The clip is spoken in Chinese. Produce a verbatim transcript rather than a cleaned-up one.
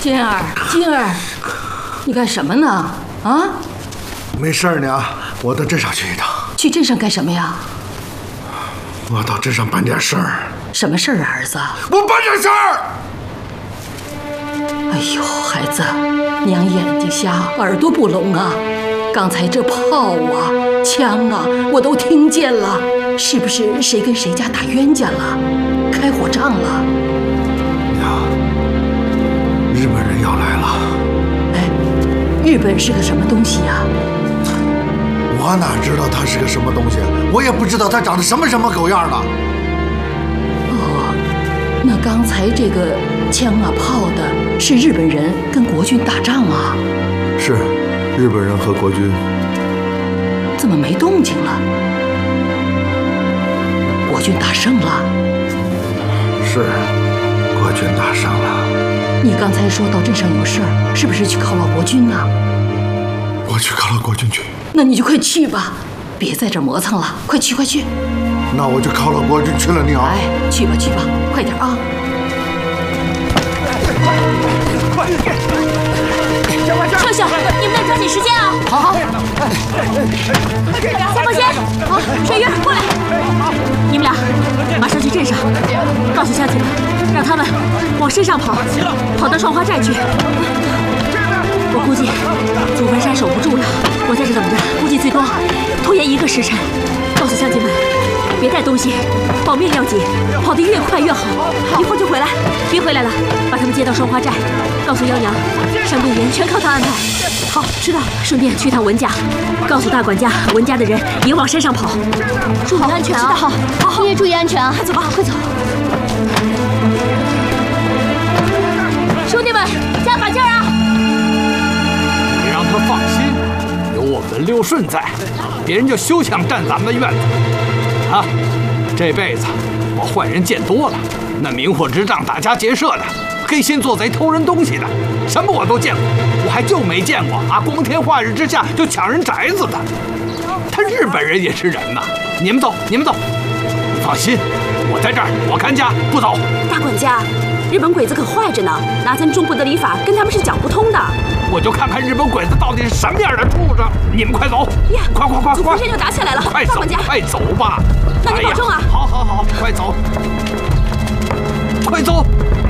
金儿，金儿，你干什么呢？啊？ 没事儿呢，我到镇上去一趟。 去镇上干什么呀？ 我到镇上办点事儿。 什么事儿啊，儿子？ 我办点事儿。 哎呦，孩子，娘眼睛瞎，耳朵不聋啊！刚才这炮啊、枪啊，我都听见了，是不是谁跟谁家打冤家了，开火仗了？ 娘，日本人要来了。 哎，日本是个什么东西呀？ 我哪知道他是个什么东西？我也不知道他长得什么什么狗样的。 哦，那刚才这个枪啊、炮的，是日本人跟国军打仗啊？ 是，日本人和国军。 怎么没动静了？国军打胜了？ 是，国军打胜了。 你刚才说到镇上有事儿，是不是去犒劳国军呢？ 我去犒劳国军去。 那你就快去吧，别在这儿磨蹭了，快去快去。 那我就犒劳国军去了，娘。 哎，去吧去吧，快点啊！ 少校，你们得抓紧时间啊！ 好好。 先放心，好，水鱼过来。你们俩马上去镇上，告诉乡亲们，让他们往山上跑，跑到双花寨去。我估计祖坟山守不住了，我在这等着，估计最多拖延一个时辰。告诉乡亲们，别带东西，保命要紧，跑得越快越好。一会儿就回来，别回来了，把他们接到双花寨。告诉幺娘，伤病员全靠他安排。好，知道了。顺便去趟文家，告诉大管家，文家的人也往山上跑，注意安全啊！好，好，好，你也注意安全啊！快走吧，快走。兄弟们，加把劲儿啊！ 你让他放心，有我们六顺在，别人就休想占咱们的院子。啊，这辈子我坏人见多了，那明火执仗、打家劫舍的，黑心做贼、偷人东西的，什么我都见过，我还就没见过啊，光天化日之下就抢人宅子的。他日本人也是人呐！你们走，你们走，你放心，我在这儿，我看家，不走。 大管家，日本鬼子可坏着呢，拿咱中国的礼法跟他们是讲不通的。 我就看看日本鬼子到底是什么样的畜生！你们快走， 呀， 快快快快！ 祖坟山就打起来了， 快走，快走吧！ 那你保重啊！ 好好好，快走，快走！